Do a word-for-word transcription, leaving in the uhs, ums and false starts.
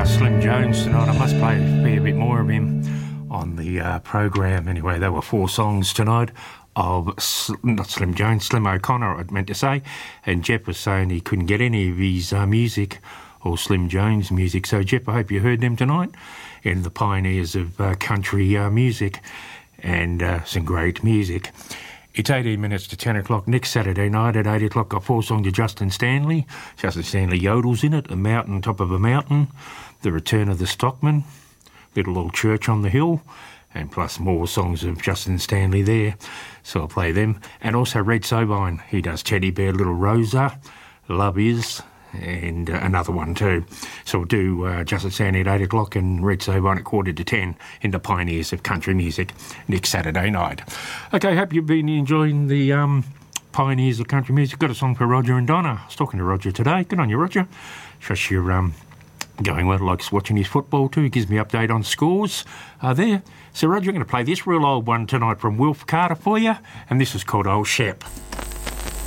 Slim Jones tonight. I must play a fair bit more of him on the uh, program. Anyway, there were four songs tonight of, Sl- not Slim Jones, Slim O'Connor, I meant to say. And Jeff was saying he couldn't get any of his uh, music, or Slim Jones music. So, Jeff, I hope you heard them tonight in the pioneers of uh, country uh, music, and uh, some great music. It's eighteen minutes to ten o'clock. Next Saturday night at eight o'clock, got four songs of Justin Stanley. Justin Stanley yodels in it, A Mountain, Top of a Mountain, The Return of the Stockman, Little Old Church on the Hill, and plus more songs of Justin Stanley there. So I'll play them. And also Red Sobine. He does Teddy Bear, Little Rosa, Love Is, and uh, another one too. So we'll do uh, Justin Stanley at eight o'clock and Red Sobine at quarter to ten in the Pioneers of Country Music next Saturday night. Okay, hope you've been enjoying the um, Pioneers of Country Music. Got a song for Roger and Donna. I was talking to Roger today. Good on you, Roger. Trust you're um, going well. Likes watching his football too. He gives me update on scores uh, there. So Roger, I'm going to play this real old one tonight from Wilf Carter for you, and this is called Old Shep.